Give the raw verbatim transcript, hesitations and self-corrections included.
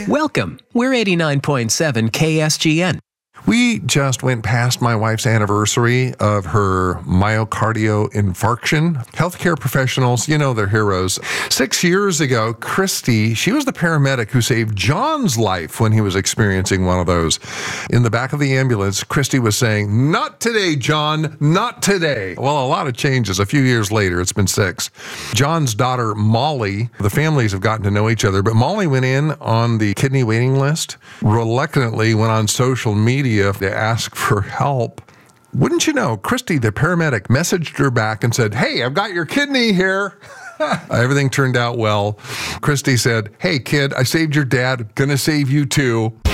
Welcome. We're eighty-nine point seven K S G N. We just went past my wife's anniversary of her myocardial infarction. Healthcare professionals, you know, they're heroes. Six years ago, Christy, she was the paramedic who saved John's life when he was experiencing one of those. In the back of the ambulance, Christy was saying, "Not today, John, not today." Well, a lot of changes. A few years later, it's been six. John's daughter, Molly, the families have gotten to know each other, but Molly went in on the kidney waiting list, reluctantly went on social media to ask for help. Wouldn't you know, Christy, the paramedic, messaged her back and said, "Hey, I've got your kidney here." Everything turned out well. Christy said, "Hey, kid, I saved your dad. Gonna save you too."